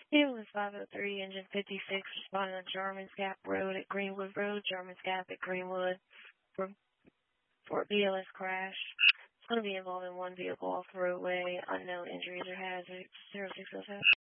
Ambulance 503, engine 56, responding on Jarman's Gap Road at Greenwood Road, Jarman's Gap at Greenwood for BLS crash. It's going to be involving one vehicle off the roadway, unknown injuries or hazards, 0607.